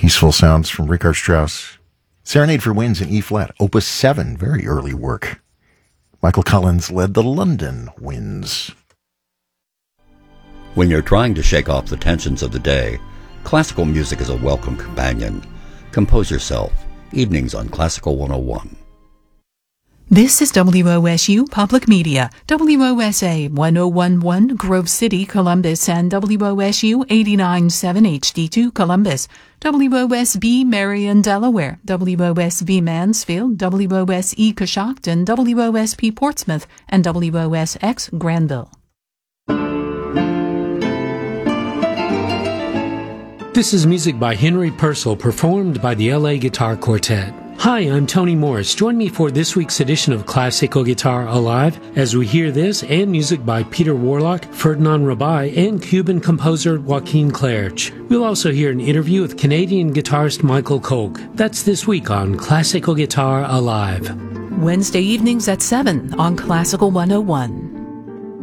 Peaceful sounds from Richard Strauss. Serenade for Winds in E-flat, Opus 7, very early work. Michael Collins led the London Winds. When you're trying to shake off the tensions of the day, classical music is a welcome companion. Compose yourself. Evenings on Classical 101. This is WOSU Public Media, WOSA 1011 Grove City, Columbus, and WOSU 89.7 HD2 Columbus, WOSB Marion, Delaware, WOSB Mansfield, WOSE Coshocton, WOSP Portsmouth, and WOSX Granville. This is music by Henry Purcell, performed by the LA Guitar Quartet. Hi, I'm Tony Morris. Join me for this week's edition of Classical Guitar Alive as we hear this and music by Peter Warlock, Ferdinand Rabai, and Cuban composer Joaquin Clerch. We'll also hear an interview with Canadian guitarist Michael Koch. That's this week on Classical Guitar Alive. Wednesday evenings at 7 on Classical 101.